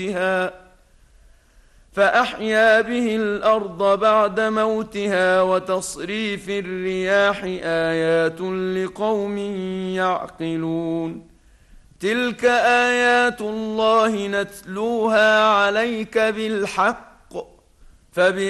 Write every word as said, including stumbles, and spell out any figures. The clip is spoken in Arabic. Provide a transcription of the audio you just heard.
فأحيا به الأرض بعد موتها وتصريف الرياح آيات لقوم يعقلون تلك آيات الله نتلوها عليك بالحق فبأي